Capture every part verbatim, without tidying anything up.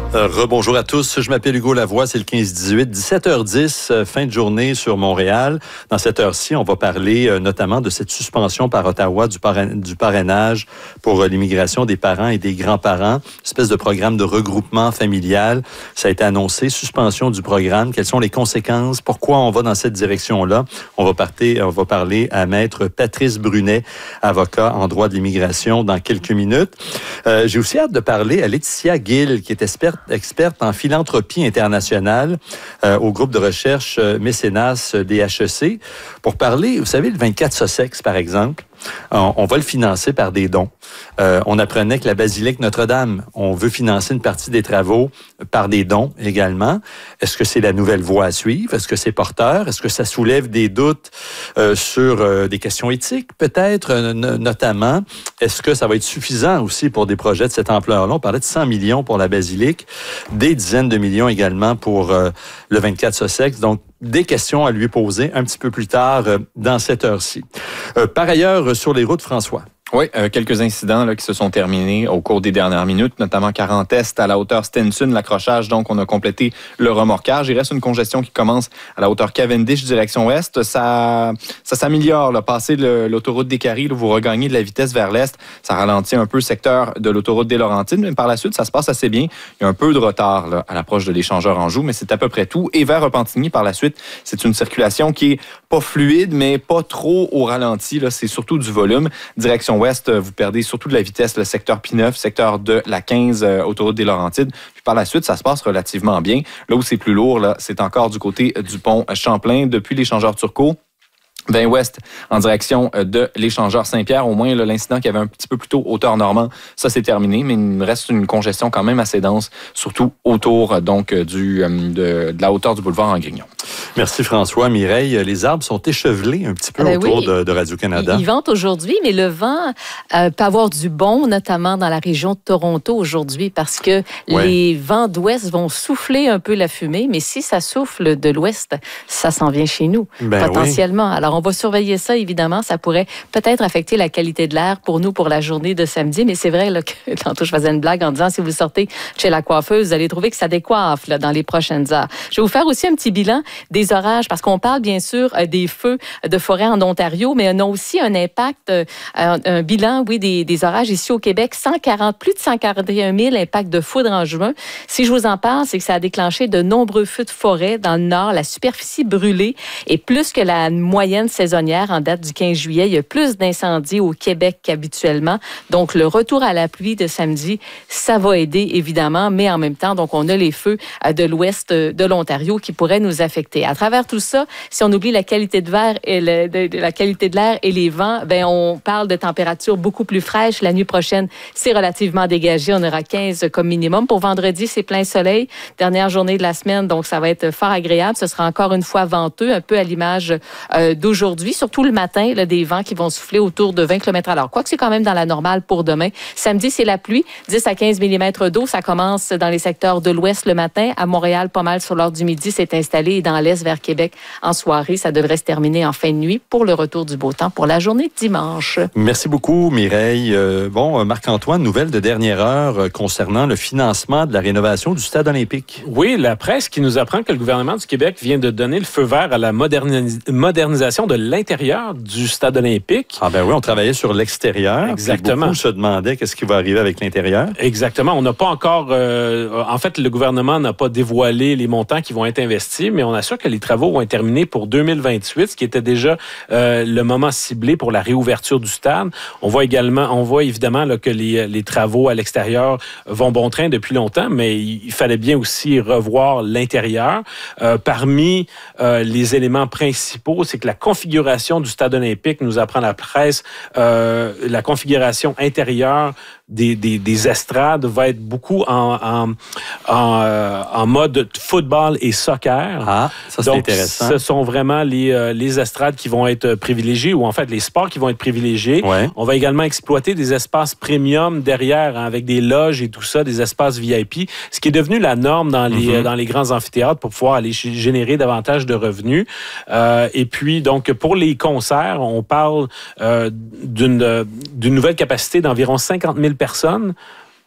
Euh, rebonjour à tous, je m'appelle Hugo Lavoie, c'est le quinze dix-huit, dix-sept heures dix, euh, fin de journée sur Montréal. Dans cette heure-ci, on va parler euh, notamment de cette suspension par Ottawa du, parrain, du parrainage pour euh, l'immigration des parents et des grands-parents, espèce de programme de regroupement familial. Ça a été annoncé, suspension du programme. Quelles sont les conséquences? Pourquoi on va dans cette direction-là? On va, parter, on va parler à Maître Patrice Brunet, avocat en droit de l'immigration, dans quelques minutes. Euh, j'ai aussi hâte de parler à Laetitia Gill, qui est experte experte en philanthropie internationale euh, au groupe de recherche euh, Mécénas des H E C, pour parler, vous savez, le vingt-quatre Sussex, par exemple, on, on va le financer par des dons. Euh, on apprenait que la basilique Notre-Dame, on veut financer une partie des travaux par des dons également. Est-ce que c'est la nouvelle voie à suivre? Est-ce que c'est porteur? Est-ce que ça soulève des doutes euh, sur euh, des questions éthiques, peut-être, euh, notamment? Est-ce que ça va être suffisant aussi pour des projets de cette ampleur-là? On parlait de cent millions pour la basilique, des dizaines de millions également pour euh, le vingt-quatre Sussex. Donc, des questions à lui poser un petit peu plus tard euh, dans cette heure-ci. Euh, par ailleurs, sur les routes, François. Oui, euh, quelques incidents là, qui se sont terminés au cours des dernières minutes, notamment quarante Est à la hauteur Stenson, l'accrochage, donc on a complété le remorquage. Il reste une congestion qui commence à la hauteur Cavendish, direction ouest. Ça, ça s'améliore, là, passer le, l'autoroute des Caries, là, vous regagnez de la vitesse vers l'est. Ça ralentit un peu le secteur de l'autoroute des Laurentides, mais par la suite, ça se passe assez bien. Il y a un peu de retard là, à l'approche de l'échangeur Anjou, mais c'est à peu près tout. Et vers Repentigny, par la suite, c'est une circulation qui est pas fluide, mais pas trop au ralenti. Là, c'est surtout du volume. Direction ouest, vous perdez surtout de la vitesse, le secteur P neuf, secteur de la quinze, euh, autoroute des Laurentides. Puis par la suite, ça se passe relativement bien. Là où c'est plus lourd, là, c'est encore du côté du pont Champlain, depuis l'échangeur Turcot. Vers ouest, en direction de l'échangeur Saint-Pierre. Au moins, là, l'incident qui avait un petit peu plus tôt, hauteur Normand, ça c'est terminé, mais il reste une congestion quand même assez dense, surtout autour donc du, de, de la hauteur du boulevard Angrignon. Merci François. Mireille, les arbres sont échevelés un petit peu ben autour oui. de, de Radio-Canada. Ils ventent aujourd'hui, mais le vent euh, peut avoir du bon, notamment dans la région de Toronto aujourd'hui, parce que ouais. les vents d'ouest vont souffler un peu la fumée, mais si ça souffle de l'ouest, ça s'en vient chez nous, ben potentiellement. Oui. Alors, on va surveiller ça, évidemment. Ça pourrait peut-être affecter la qualité de l'air pour nous pour la journée de samedi, mais c'est vrai là, que tantôt, je faisais une blague en disant, si vous sortez chez la coiffeuse, vous allez trouver que ça décoiffe là, dans les prochaines heures. Je vais vous faire aussi un petit bilan des orages, parce qu'on parle bien sûr des feux de forêt en Ontario, mais on a aussi un impact, euh, un bilan, oui, des, des orages ici au Québec, cent quarante, plus de cent quarante et un mille impacts de foudre en juin. Si je vous en parle, c'est que ça a déclenché de nombreux feux de forêt dans le nord, la superficie brûlée est plus que la moyenne saisonnière en date du quinze juillet. Il y a plus d'incendies au Québec qu'habituellement. Donc, le retour à la pluie de samedi, ça va aider, évidemment, mais en même temps, donc, on a les feux de l'ouest de l'Ontario qui pourraient nous affecter. À travers tout ça, si on oublie la qualité de l'air et le, de, de la qualité de l'air et les vents, ben on parle de températures beaucoup plus fraîches. La nuit prochaine, c'est relativement dégagé. On aura quinze comme minimum. Pour vendredi, c'est plein soleil. Dernière journée de la semaine, donc ça va être fort agréable. Ce sera encore une fois venteux, un peu à l'image euh, d'aujourd'hui. Surtout le matin, là, des vents qui vont souffler autour de vingt kilomètres à l'heure. Quoique c'est quand même dans la normale pour demain. Samedi, c'est la pluie. dix à quinze millimètres d'eau. Ça commence dans les secteurs de l'ouest le matin. À Montréal, pas mal sur l'heure du midi, c'est installé. Et dans l'est vers Québec, en soirée, ça devrait se terminer en fin de nuit pour le retour du beau temps pour la journée de dimanche. Merci beaucoup, Mireille. Euh, bon, Marc-Antoine, nouvelle de dernière heure euh, concernant le financement de la rénovation du stade olympique. Oui, la presse qui nous apprend que le gouvernement du Québec vient de donner le feu vert à la modernis- modernisation de l'intérieur du stade olympique. Ah ben oui, on travaillait sur l'extérieur. Exactement. Beaucoup se demandaient qu'est-ce qui va arriver avec l'intérieur. Exactement. On n'a pas encore... Euh, en fait, le gouvernement n'a pas dévoilé les montants qui vont être investis, mais on assure que les travaux vont être terminés pour deux mille vingt-huit, ce qui était déjà euh, le moment ciblé pour la réouverture du stade. On voit également, on voit évidemment là, que les, les travaux à l'extérieur vont bon train depuis longtemps, mais il fallait bien aussi revoir l'intérieur. Euh, parmi euh, les éléments principaux, c'est que la configuration du stade olympique, nous apprend la presse, euh, la configuration intérieure Des, des, des estrades va être beaucoup en, en, en, euh, en mode football et soccer. Ah, ça c'est Donc, intéressant. Ce sont vraiment les, euh, les estrades qui vont être privilégiées, ou en fait les sports qui vont être privilégiés. Ouais. On va également exploiter des espaces premium derrière, hein, avec des loges et tout ça, des espaces V I P, ce qui est devenu la norme dans les, mm-hmm. dans les grands amphithéâtres pour pouvoir aller générer davantage de revenus. Euh, et puis, donc, pour les concerts, on parle euh, d'une, d'une nouvelle capacité d'environ cinquante mille personnes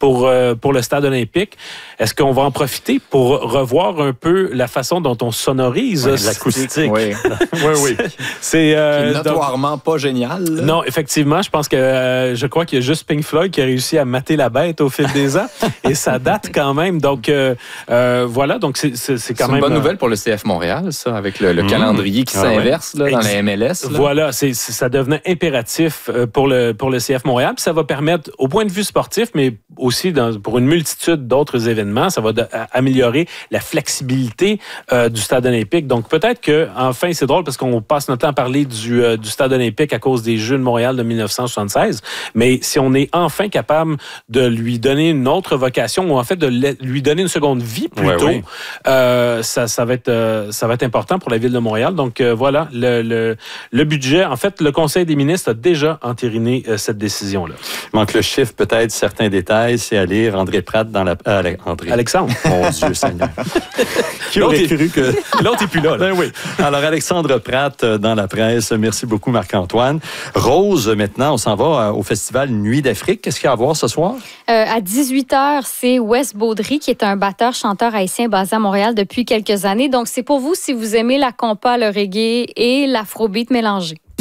pour, euh, pour le stade olympique. Est-ce qu'on va en profiter pour revoir un peu la façon dont on sonorise? Ouais, l'acoustique. Oui, oui, oui. C'est euh, notoirement donc, pas génial. Là. Non, effectivement, je pense que euh, je crois qu'il y a juste Pink Floyd qui a réussi à mater la bête au fil des ans et ça date quand même. Donc euh, euh, voilà, donc c'est, c'est, c'est quand c'est même... une bonne nouvelle pour le C F Montréal, ça, avec le, le mmh. calendrier qui ah, s'inverse ouais. là, dans la M L S. Là. Voilà, c'est, c'est, ça devenait impératif pour le, pour le C F Montréal. Puis ça va permettre, au point de vue sportif, mais aussi dans, pour une multitude d'autres événements, ça va de, à, améliorer la flexibilité euh, du stade olympique. Donc peut-être que, enfin, c'est drôle parce qu'on passe notre temps à parler du, euh, du stade olympique à cause des Jeux de Montréal de dix-neuf cent soixante-seize, mais si on est enfin capable de lui donner une autre vocation ou en fait de lui donner une seconde vie plutôt, ouais, oui. euh, ça, ça, va être, euh, ça va être important pour la Ville de Montréal. Donc euh, voilà, le, le, le budget, en fait, le Conseil des ministres a déjà entériné euh, cette décision-là. Il manque le chiffre, peut-être certains détails, c'est à lire André Pratt dans la... Euh, André. Alexandre. Mon Dieu Seigneur. Qui aurait cru que... L'autre n'est plus là. là. Ben oui. Alors, Alexandre Pratt dans la presse. Merci beaucoup, Marc-Antoine. Rose, maintenant, on s'en va au Festival Nuit d'Afrique. Qu'est-ce qu'il y a à voir ce soir? Euh, à dix-huit heures, c'est Wes Baudry, qui est un batteur-chanteur haïtien basé à Montréal depuis quelques années. Donc, c'est pour vous si vous aimez la compa, le reggae et l'afrobeat mélangé.